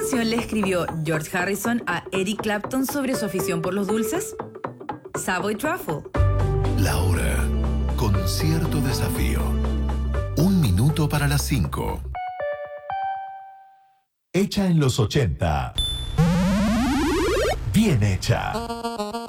canción le escribió George Harrison a Eric Clapton sobre su afición por los dulces? Savoy Truffle. La hora con cierto desafío. 1 minuto para las 5. Hecha en los 80. Bien hecha.